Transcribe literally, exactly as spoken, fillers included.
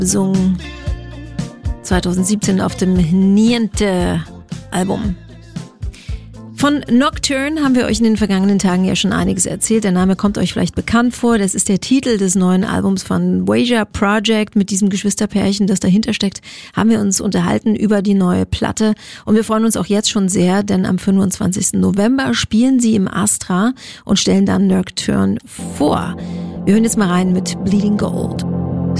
besungen. zwanzig siebzehn auf dem Niente-Album. Von Nocturne haben wir euch in den vergangenen Tagen ja schon einiges erzählt. Der Name kommt euch vielleicht bekannt vor. Das ist der Titel des neuen Albums von Wager Project. Mit diesem Geschwisterpärchen, das dahinter steckt, haben wir uns unterhalten über die neue Platte. Und wir freuen uns auch jetzt schon sehr, denn am fünfundzwanzigsten November spielen sie im Astra und stellen dann Nocturne vor. Wir hören jetzt mal rein mit Bleeding Gold.